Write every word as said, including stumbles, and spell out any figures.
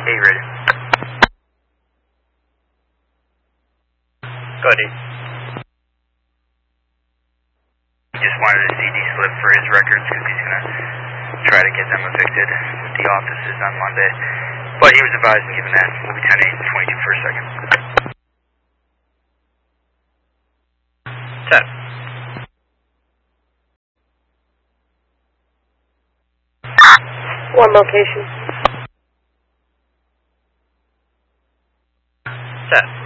Yeah, you ready? Go ahead, Dave. He just wanted a C D slip for his records because he's going to try to get them evicted with the offices on Monday. But he was advised and given that. We'll be ten eight twenty-two for a second. ten. One location. ten.